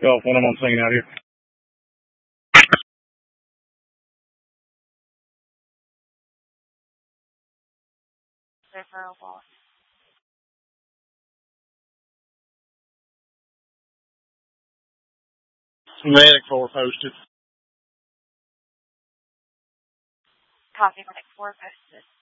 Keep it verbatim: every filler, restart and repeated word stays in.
Go off when I'm on scene out here. Referral boss. Medic four posted. Copy, Medic four posted.